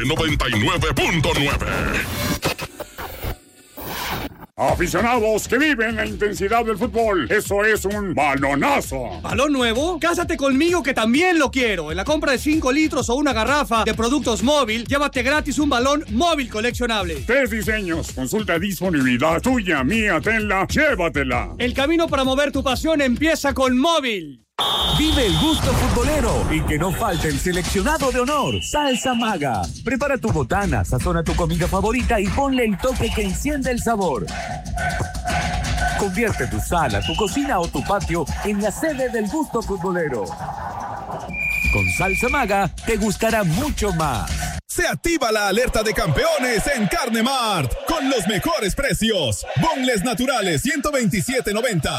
99.9. Aficionados que viven la intensidad del fútbol, eso es un balonazo. ¿Balón nuevo? Cásate conmigo que también lo quiero. En la compra de 5 litros o una garrafa de productos móvil, llévate gratis un balón móvil coleccionable. 3 diseños, consulta disponibilidad, tuya, mía, tenla, llévatela. El camino para mover tu pasión empieza con móvil. Vive el gusto futbolero y que no falte el seleccionado de honor, Salsa Maga. Prepara tu botana, sazona tu comida favorita y ponle el toque que enciende el sabor. Convierte tu sala, tu cocina o tu patio en la sede del gusto futbolero. Con Salsa Maga te gustará mucho más. Se activa la alerta de campeones en Carne Mart con los mejores precios. Boneless naturales 127.90